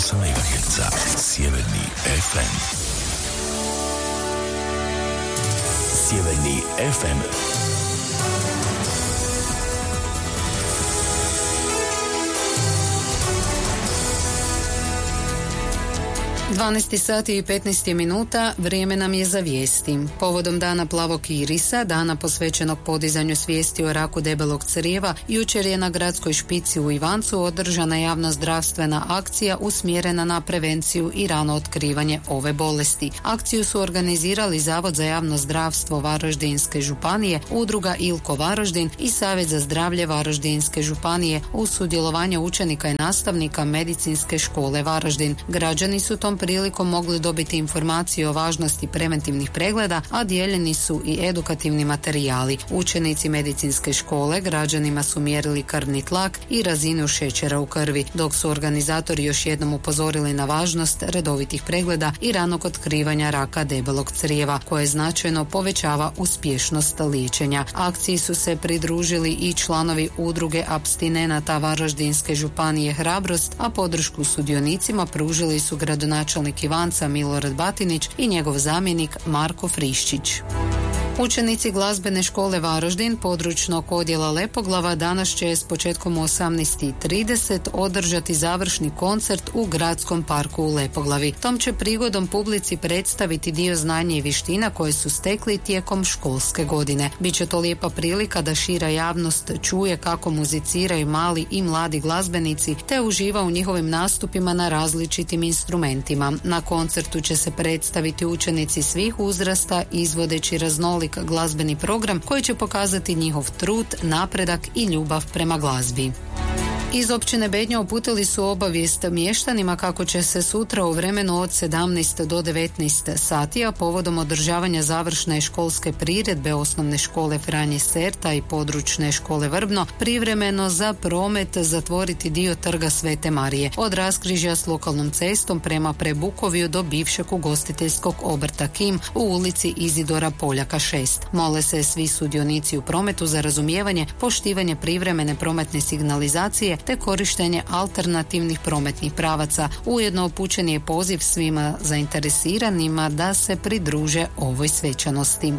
107,8 MHz. Sjeverni FM. Sjeverni FM. 12 sati i 15 minuta, vrijeme nam je za vijesti. Povodom dana plavog irisa, dana posvećenog podizanju svijesti o raku debelog crijeva, jučer je na gradskoj špici u Ivancu održana javna zdravstvena akcija usmjerena na prevenciju i rano otkrivanje ove bolesti. Akciju su organizirali Zavod za javno zdravstvo Varaždinske županije, Udruga Ilko Varaždin i Savjet za zdravlje Varaždinske županije uz sudjelovanje učenika i nastavnika Medicinske škole Varaždin. Građani su tom prilikom mogli dobiti informacije o važnosti preventivnih pregleda, a dijeljeni su i edukativni materijali. Učenici medicinske škole građanima su mjerili krvni tlak i razinu šećera u krvi, dok su organizatori još jednom upozorili na važnost redovitih pregleda i ranog otkrivanja raka debelog crijeva, koje značajno povećava uspješnost liječenja. Akciji su se pridružili i članovi Udruge apstinenata Varaždinske županije Hrabrost, a podršku sudionicima pružili su gradonačelnik Ivanca Milorad Batinić i njegov zamjenik Marko Friščić. Učenici glazbene škole Varaždin područnog odjela Lepoglava danas će s početkom u 18:30 održati završni koncert u gradskom parku u Lepoglavi. Tom će prigodom publici predstaviti dio znanja i vještina koje su stekli tijekom školske godine. Biće to lijepa prilika da šira javnost čuje kako muziciraju mali i mladi glazbenici te uživa u njihovim nastupima na različitim instrumentima. Na koncertu će se predstaviti učenici svih uzrasta izvodeći raznolik glazbeni program koji će pokazati njihov trud, napredak i ljubav prema glazbi. Iz općine Bednja uputili su obavijest mještanima kako će se sutra u vremenu od 17 do 19 sati, a povodom održavanja završne školske priredbe osnovne škole Franje Serta i područne škole Vrbno, privremeno za promet zatvoriti dio trga Svete Marije od raskrižja s lokalnom cestom prema Prebukovju do bivšeg ugostiteljskog obrta Kim u ulici Izidora Poljaka 6. Mole se svi sudionici u prometu za razumijevanje, poštivanje privremene prometne signalizacije te korištenje alternativnih prometnih pravaca. Ujedno upućen je poziv svima zainteresiranima da se pridruže ovoj svečanosti.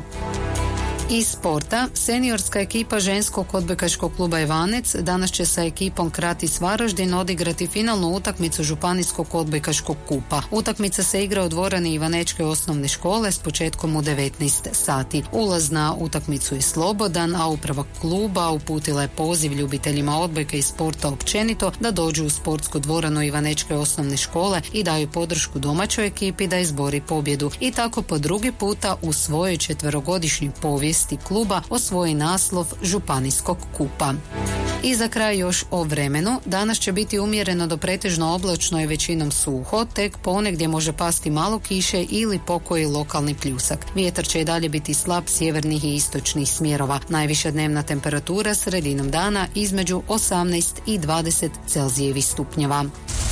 Iz sporta, seniorska ekipa ženskog odbojkaškog kluba Ivanec danas će sa ekipom Kratis Varaždin odigrati finalnu utakmicu županijskog odbojkaškog kupa. Utakmica se igra u dvorani Ivanečke osnovne škole s početkom u 19 sati. Ulaz na utakmicu je slobodan, a uprava kluba uputila je poziv ljubiteljima odbojke i sporta općenito da dođu u sportsku dvoranu Ivanečke osnovne škole i daju podršku domaćoj ekipi da izbori pobjedu i tako po drugi puta u svojoj 4-godišnjoj povijesti kluba osvoji naslov županijskog kupa. I za kraj još o vremenu. Danas će biti umjereno do pretežno oblačno i većinom suho, tek ponegdje može pasti malo kiše ili pokoji lokalni pljusak. Vjetar će i dalje biti slab sjevernih i istočnih smjerova. Najviša dnevna temperatura sredinom dana između 18 i 20 Celzijevih stupnjeva.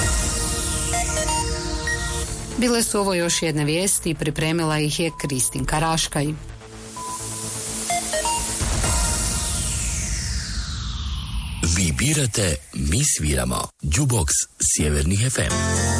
Bile su ovo još jedne vijesti, pripremila ih je Kristinka Raškaj. Vi birate, mi sviramo. Jukebox Sjevernih FM.